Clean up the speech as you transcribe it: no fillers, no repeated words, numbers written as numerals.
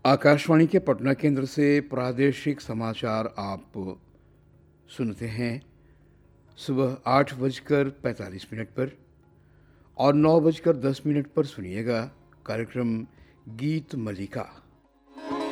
आकाशवाणी के पटना केंद्र से प्रादेशिक समाचार आप सुनते हैं सुबह 8:45 पर और 9:10 पर सुनिएगा कार्यक्रम गीत मलिका।